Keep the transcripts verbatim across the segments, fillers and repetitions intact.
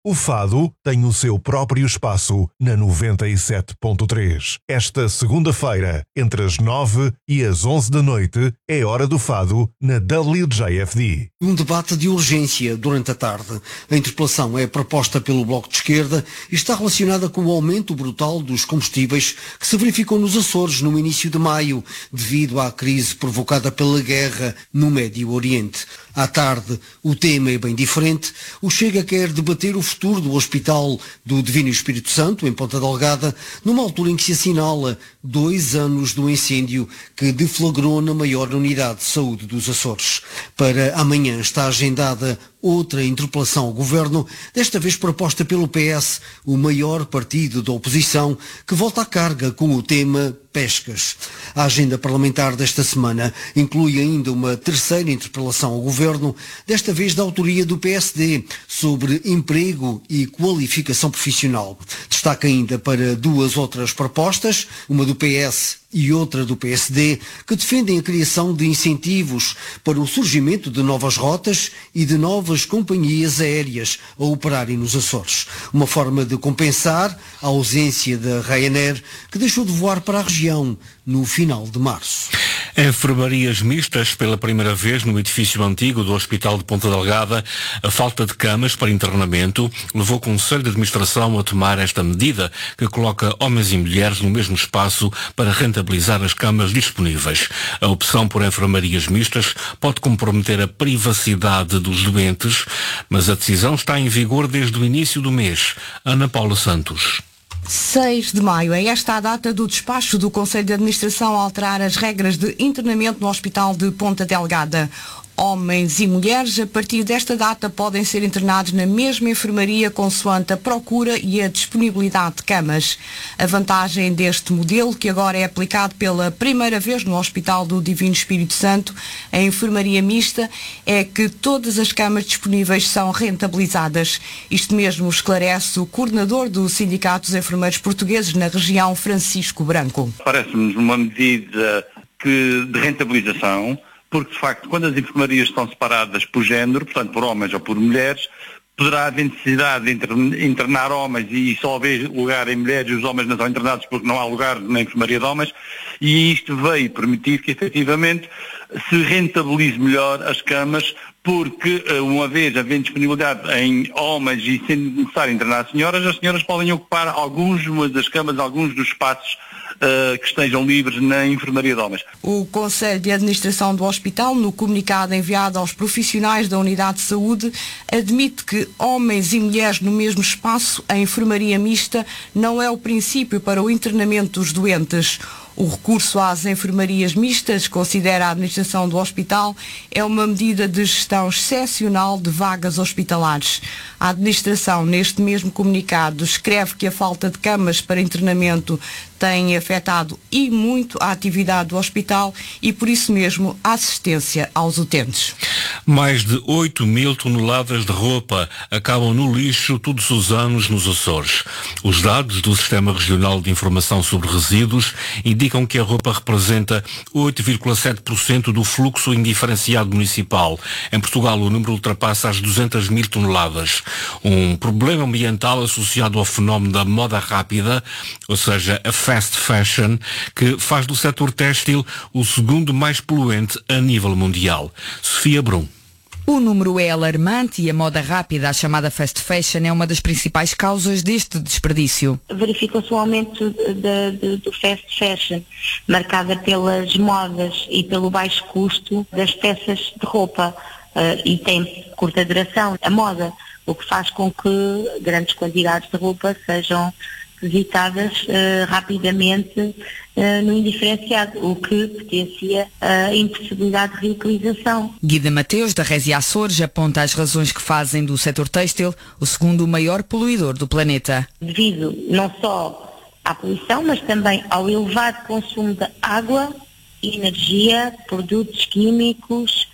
O fado tem o seu próprio espaço na noventa e sete ponto três. Esta segunda-feira, entre as nove e as onze da noite, é hora do fado na W J F D. Um debate de urgência durante a tarde. A interpelação é proposta pelo Bloco de Esquerda e está relacionada com o aumento brutal dos combustíveis que se verificou nos Açores no início de maio, devido à crise provocada pela guerra no Médio Oriente. À tarde, o tema é bem diferente. O Chega quer debater o futuro do Hospital do Divino Espírito Santo, em Ponta Delgada, numa altura em que se assinala dois anos do incêndio que deflagrou na maior unidade de saúde dos Açores. Para amanhã está agendada outra interpelação ao Governo, desta vez proposta pelo P S, o maior partido da oposição, que volta à carga com o tema pescas. A agenda parlamentar desta semana inclui ainda uma terceira interpelação ao Governo, desta vez da autoria do P S D, sobre emprego e qualificação profissional. Destaca ainda para duas outras propostas, uma do P S e outra do P S D, que defendem a criação de incentivos para o surgimento de novas rotas e de novas companhias aéreas a operarem nos Açores. Uma forma de compensar a ausência da Ryanair, que deixou de voar para a região no final de março. Enfermarias mistas pela primeira vez no edifício antigo do Hospital de Ponta Delgada. A falta de camas para internamento levou o Conselho de Administração a tomar esta medida, que coloca homens e mulheres no mesmo espaço para rentabilizar as camas disponíveis. A opção por enfermarias mistas pode comprometer a privacidade dos doentes, mas a decisão está em vigor desde o início do mês. Ana Paula Santos. seis de maio é esta a data do despacho do Conselho de Administração a alterar as regras de internamento no Hospital de Ponta Delgada. Homens e mulheres, a partir desta data, podem ser internados na mesma enfermaria consoante a procura e a disponibilidade de camas. A vantagem deste modelo, que agora é aplicado pela primeira vez no Hospital do Divino Espírito Santo, a enfermaria mista, é que todas as camas disponíveis são rentabilizadas. Isto mesmo esclarece o coordenador do Sindicato dos Enfermeiros Portugueses na região, Francisco Branco. Parece-nos uma medida que, de rentabilização, porque, de facto, quando as enfermarias estão separadas por género, portanto, por homens ou por mulheres, poderá haver necessidade de internar homens e só haver lugar em mulheres e os homens não são internados porque não há lugar na enfermaria de homens, e isto veio permitir que, efetivamente, se rentabilize melhor as camas, porque, uma vez havendo disponibilidade em homens e sendo necessário internar senhoras, as senhoras podem ocupar algumas das camas, alguns dos espaços Uh, que estejam livres na enfermaria de homens. O Conselho de Administração do Hospital, no comunicado enviado aos profissionais da Unidade de Saúde, admite que homens e mulheres no mesmo espaço, a enfermaria mista, não é o princípio para o internamento dos doentes. O recurso às enfermarias mistas, considera a administração do hospital, é uma medida de gestão excepcional de vagas hospitalares. A administração, neste mesmo comunicado, escreve que a falta de camas para internamento tem afetado e muito a atividade do hospital e, por isso mesmo, a assistência aos utentes. Mais de oito mil toneladas de roupa acabam no lixo todos os anos nos Açores. Os dados do Sistema Regional de Informação sobre Resíduos indicam que a roupa representa oito vírgula sete por cento do fluxo indiferenciado municipal. Em Portugal, o número ultrapassa as duzentas mil toneladas. Um problema ambiental associado ao fenómeno da moda rápida, ou seja, a fast fashion, que faz do setor têxtil o segundo mais poluente a nível mundial. Sofia Brum. O número é alarmante e a moda rápida, a chamada fast fashion, é uma das principais causas deste desperdício. Verificou-se um aumento de, de, do fast fashion, marcada pelas modas e pelo baixo custo das peças de roupa, uh, e tem curta duração. A moda, o que faz com que grandes quantidades de roupa sejam visitadas uh, rapidamente uh, no indiferenciado, o que potencia a impossibilidade de reutilização. Guida Mateus, da Resia Açores, aponta as razões que fazem do setor têxtil o segundo maior poluidor do planeta. Devido não só à poluição, mas também ao elevado consumo de água, energia, produtos químicos,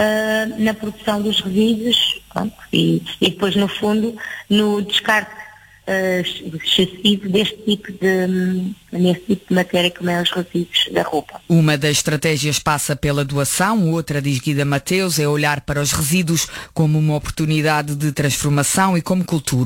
uh, na produção dos resíduos, pronto, e, e depois, no fundo, no descarte uh, excessivo deste tipo de, nesse tipo de matéria, como é os resíduos da roupa. Uma das estratégias passa pela doação, outra, diz Guida Mateus, é olhar para os resíduos como uma oportunidade de transformação e como cultura.